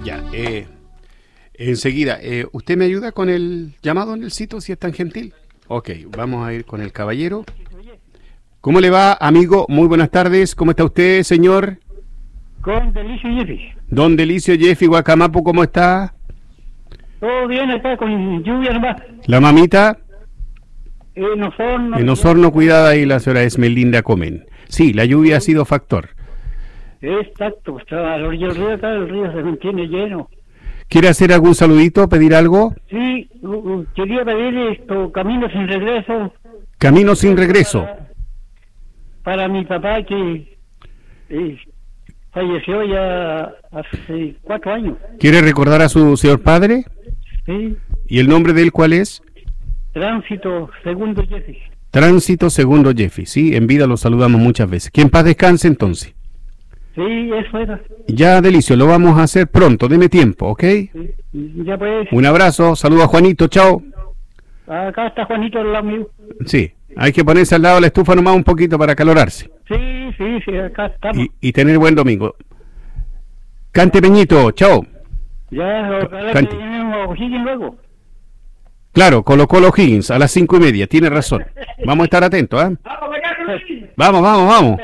Ya, enseguida, ¿usted me ayuda con el llamado en el sitio, si es tan gentil? Ok, vamos a ir con el caballero. ¿Cómo le va, amigo? Muy buenas tardes. ¿Cómo está usted, señor? Con Delicio Jeffy. Don Delicio Jeffy, Guacamapu, ¿cómo está? Todo bien acá, con lluvia nomás. ¿La mamita? En Osorno. En Osorno, cuidada, y la señora Esmelinda Comen. Sí, la lluvia ha sido factor. Exacto, estaba a la orilla del río acá, el río se mantiene lleno. ¿Quiere hacer algún saludito, pedir algo? Sí, quería pedir Camino sin regreso. Camino sin regreso. Para mi papá que falleció ya hace 4 años. ¿Quiere recordar a su señor padre? Sí. ¿Y el nombre de él cuál es? Tránsito Segundo Jeffy. Tránsito Segundo Jeffy, sí, en vida lo saludamos muchas veces. Que en paz descanse entonces. Sí, eso era. Ya, Delicio, lo vamos a hacer pronto, deme tiempo, ¿ok? Sí, ya pues. Un abrazo, saludo a Juanito, chao. Acá está Juanito al lado mío. Sí, hay que ponerse al lado de la estufa nomás un poquito para acalorarse. Sí, acá estamos. Y tener buen domingo. Cante Peñito, chao. Ya, ojalá Cante. que llamemos a luego. Claro, Colo Higgins a las 5:30, tiene razón. Vamos a estar atentos, ¿eh? Vamos.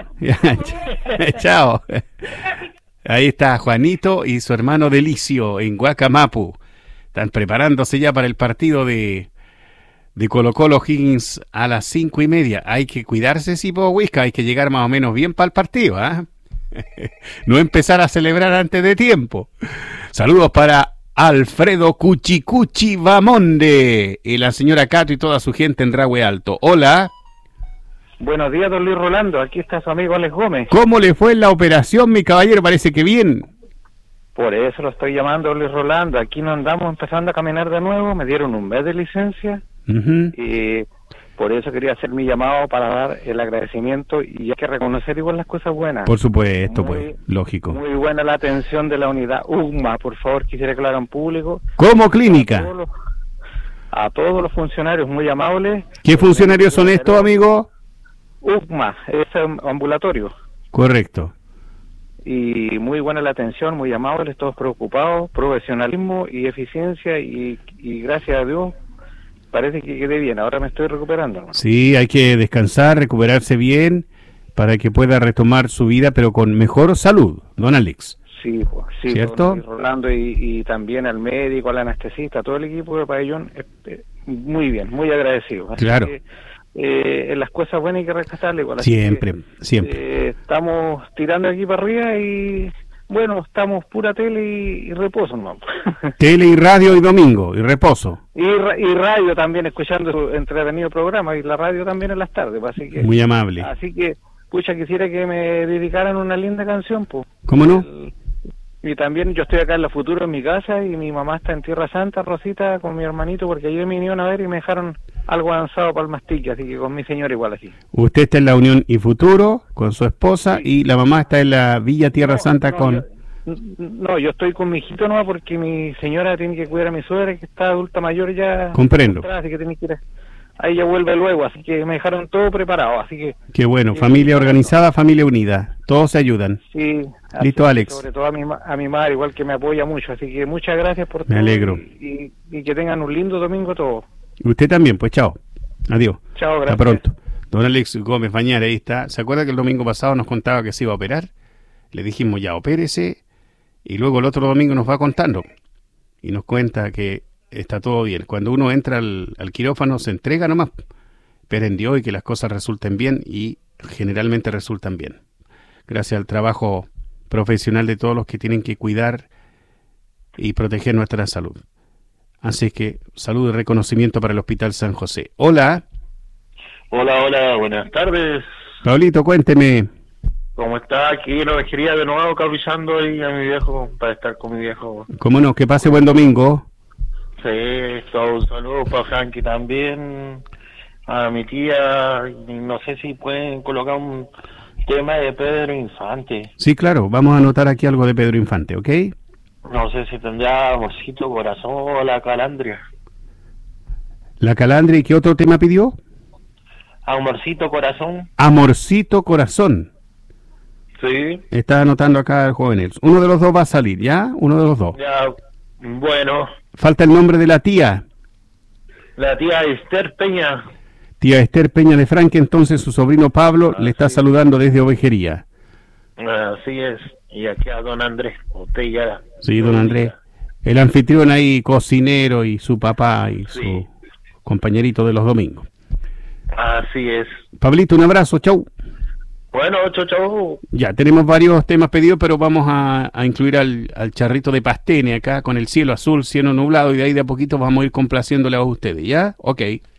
Chao. Ahí está Juanito y su hermano Delicio en Guacamapu. Están preparándose ya para el partido de Colo Higgins a las 5:30. Hay que cuidarse, si po, Whisca, hay que llegar más o menos bien para el partido, ¿ah? No empezar a celebrar antes de tiempo. Saludos para Alfredo Cuchicuchi Bamonde y la señora Cato y toda su gente en Rahue Alto. Hola. Buenos días, don Luis Rolando. Aquí está su amigo Alex Gómez. ¿Cómo le fue en la operación, mi caballero? Parece que bien. Por eso lo estoy llamando, Luis Rolando. Aquí nos andamos empezando a caminar de nuevo. Me dieron un mes de licencia. Y por eso quería hacer mi llamado para dar el agradecimiento. Y hay que reconocer igual las cosas buenas. Por supuesto, pues, lógico. Muy buena la atención de la unidad UGMA. Por favor, quisiera que lo hagan público. ¿Cómo clínica? A todos los funcionarios muy amables. ¿Qué funcionarios son estos, amigo? UGMA, es ambulatorio. Correcto. Y muy buena la atención, muy amables, todos preocupados, profesionalismo y eficiencia y gracias a Dios parece que quedé bien, ahora me estoy recuperando, ¿no? Sí, hay que descansar, recuperarse bien para que pueda retomar su vida, pero con mejor salud, don Alex. Sí, ¿cierto? Rolando y también al médico, al anestesista, todo el equipo de Pabellón, muy bien, muy agradecido. Así claro. Que, en las cosas buenas hay que rescatarle igual. Siempre. Estamos tirando aquí para arriba y bueno, estamos pura tele y reposo, ¿no? Tele y radio y domingo y reposo. Y radio también, escuchando su entretenido programa, y la radio también en las tardes, pues, así que... Muy amable. Así que, pucha, quisiera que me dedicaran una linda canción, pues. ¿Cómo no? Y también yo estoy acá en la Futuro en mi casa y mi mamá está en Tierra Santa, Rosita, con mi hermanito, porque ayer me vinieron a ver y me dejaron algo avanzado para el mastique, así que con mi señora igual así. Usted está en la Unión y Futuro con su esposa, sí. Y la mamá está en la Villa Tierra Santa con... yo estoy con mi hijito nomás porque mi señora tiene que cuidar a mi suegra que está adulta mayor ya. Comprendo. Así que tiene que ir ahí ya vuelve luego, así que me dejaron todo preparado, así que... Qué bueno, familia organizada, familia unida, todos se ayudan. Sí. Listo, Alex. Sobre todo a mi madre, igual que me apoya mucho, así que muchas gracias por todo. Me alegro. Y que tengan un lindo domingo todos. Usted también, pues chao. Adiós. Chao, gracias. Hasta pronto. Don Alex Gómez Bañar, ahí está. ¿Se acuerda que el domingo pasado nos contaba que se iba a operar? Le dijimos ya, opérese, y luego el otro domingo nos va contando. Y nos cuenta que está todo bien. Cuando uno entra al quirófano se entrega nomás. Espera en Dios y que las cosas resulten bien, y generalmente resultan bien. Gracias al trabajo profesional de todos los que tienen que cuidar y proteger nuestra salud. Así que saludo y reconocimiento para el Hospital San José. Hola. Hola, buenas tardes. Pablito, cuénteme. ¿Cómo está? Aquí lo quería de nuevo cabrillando ahí a mi viejo, para estar con mi viejo. ¿Cómo no? Que pase buen domingo. Sí, todo un saludo para Frankie también, a mi tía, y no sé si pueden colocar un tema de Pedro Infante. Sí, claro, vamos a anotar aquí algo de Pedro Infante, ¿ok? No sé si tendrá Amorcito Corazón o La Calandria. La Calandria, ¿y qué otro tema pidió? Amorcito Corazón. Amorcito Corazón. Sí. Está anotando acá el joven Nelson. Uno de los dos va a salir, ¿ya? Uno de los dos. Ya, bueno. Falta el nombre de la tía. La tía Esther Peña. Tía Esther Peña de Franque, entonces su sobrino Pablo le está saludando desde Ovejería. Así es. Y aquí a don Andrés. Usted ya. Sí, don Andrés. El anfitrión ahí, cocinero, y su papá y su compañerito de los domingos. Así es. Pablito, un abrazo, chau. Bueno, chau. Ya, tenemos varios temas pedidos, pero vamos a incluir al charrito de Pastene acá, con el cielo azul, cielo nublado, y de ahí de a poquito vamos a ir complaciéndole a ustedes, ¿ya? Ok.